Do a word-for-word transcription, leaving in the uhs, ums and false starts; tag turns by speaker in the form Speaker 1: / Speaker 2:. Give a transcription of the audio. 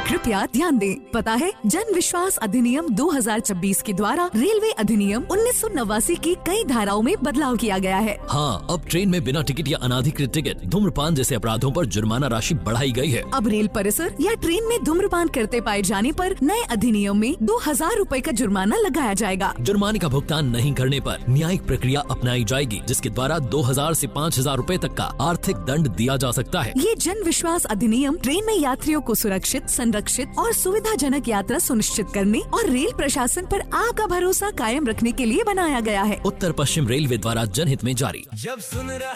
Speaker 1: कृपया ध्यान दें। पता है जन विश्वास अधिनियम दो हजार छब्बीस के द्वारा रेलवे अधिनियम उन्नीस सौ नवासी की कई धाराओं में बदलाव किया गया है।
Speaker 2: हाँ, अब ट्रेन में बिना टिकट या अनाधिकृत टिकट, धूम्रपान जैसे अपराधों पर जुर्माना राशि बढ़ाई गई है।
Speaker 1: अब रेल परिसर या ट्रेन में धूम्रपान करते पाए जाने पर नए अधिनियम में दो हजार रूपए का जुर्माना लगाया जाएगा।
Speaker 2: जुर्माने का भुगतान नहीं करने पर न्यायिक प्रक्रिया अपनाई जाएगी, जिसके द्वारा दो हजार से पाँच हजार रूपए तक का आर्थिक दंड दिया जा सकता है।
Speaker 1: ये जन विश्वास अधिनियम ट्रेन में यात्रियों को सुरक्षित, संरक्षित और सुविधाजनक यात्रा सुनिश्चित करने और रेल प्रशासन पर आपका भरोसा कायम रखने के लिए बनाया गया है।
Speaker 2: उत्तर पश्चिम रेलवे द्वारा जनहित में जारी।
Speaker 3: जब सुन रहा